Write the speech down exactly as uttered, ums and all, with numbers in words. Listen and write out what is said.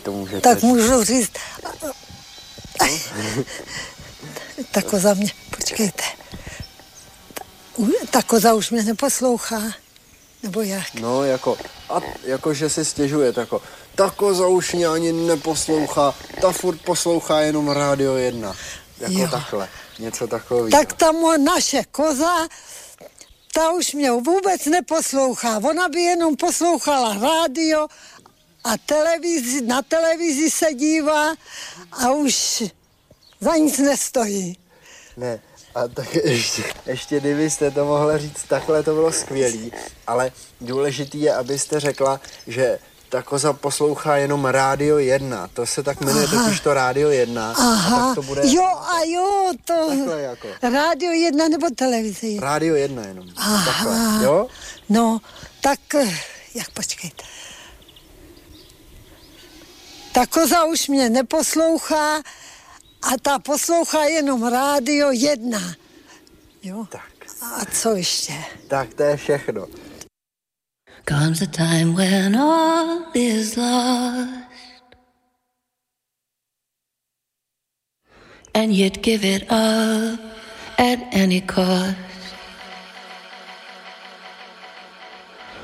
to můžete Tak říct. můžu říct. Ta koza mě, počkejte. Ta koza už mě neposlouchá. Nebo jak? No, jako, a, jako že si stěžuje, jako, ta koza už mě ani neposlouchá, ta furt poslouchá jenom Rádio jedna. Jako jo. Takhle, něco takového. Tak ta moje naše koza, ta už mě vůbec neposlouchá. Ona by jenom poslouchala rádio a televizi, na televizi se dívá a už za nic nestojí. Ne, a tak ještě, ještě kdybyste to mohla říct takhle, to bylo skvělý, ale důležitý je, abyste řekla, že ta koza poslouchá jenom Rádio jedna, to se tak jmenuje totiž to Rádio jedna. Aha, a tak to bude... jo a jo, to takhle jako. Rádio jedna nebo televize jedna? Rádio jedna jenom, Aha, takhle, jo? No, tak, jak počkejte. Ta koza už mě neposlouchá a ta poslouchá jenom Rádio jedna. Jo? Tak. A co ještě? Tak to je všechno. Comes a time when all is lost, and you'd give it up at any cost.